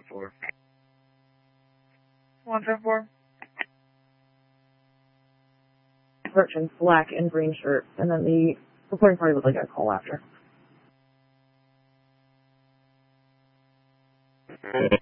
174. 174. Merchant, black and green shirt, and then the reporting party would like a call after.